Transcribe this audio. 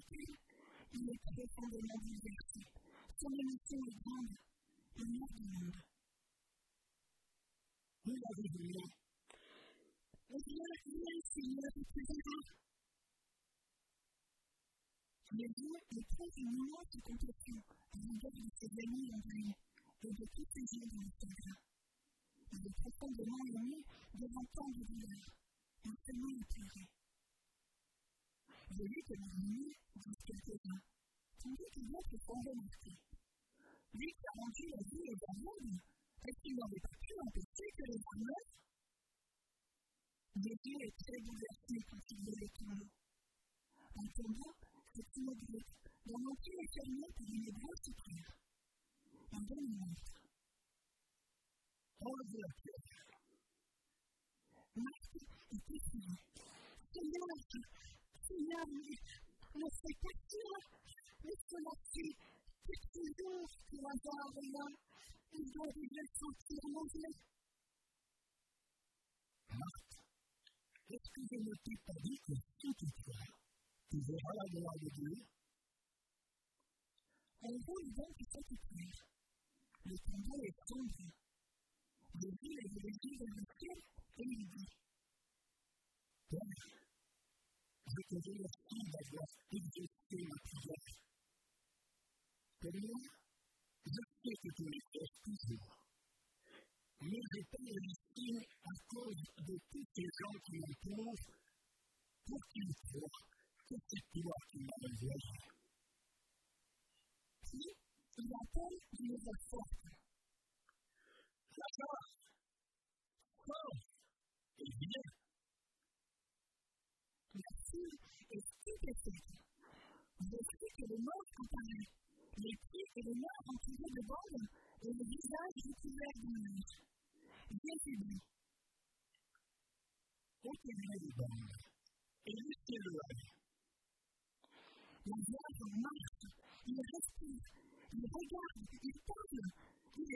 lequel il est profondément bouleversé. Son émotion est grande, le meilleur du monde. Vous l'avez vu là. Eh bien, oui, Seigneur, tu verras. Jésus éprouve une immense compassion à l'égard de ses amis en deuil et de tous ces gens dans le chagrin. Il est profondément ému devant tant de douleur. Il se met à pleurer. J'ai vu que l'ennemi dit quelques-uns, tandis que d'autres s'en remarquaient. Lui qui a rendu la vie aux aveugle, est-ce qu'il n'aurait pas pu empêcher que les âmes meurent? Jésus est très bouleversé quand il voit le tombeau. Un tombeau, c'est une grotte dont l'entrée est fermée par une grosse pierre. Un bon monstre. Enlevez la pierre. Marthe est effrayée. Seigneur, mais c'est pas sûr. Mais cela fait quelques jours que Lazare est là. Il doit déjà sentir manger. Marthe, est-ce que je ne t'ai pas dit que si tu crois, tu verras la gloire de Dieu? On roule donc cette pierre. Le tombeau est sombre. Jésus est dirigé vers le ciel et il dit: Père, je te remercie d'avoir exaucé ma prière. Pour moi, je sais que tu m'exauces toujours. Mais je parle ici à cause de tous ces gens qui m'entourent pour qu'ils croient que c'est toi qui m'as envoyé. Puis, il appelle une voix forte: Lazare, sors et viens. La foule est stupéfaite. Voici que le mort apparaît, les pieds et les mains entourés de bandes et le visage recouvert de neige. Jésus dit: Ôtez-lui les bandes et laissez-le aller. Lazare marche, il respire, il regarde, il parle,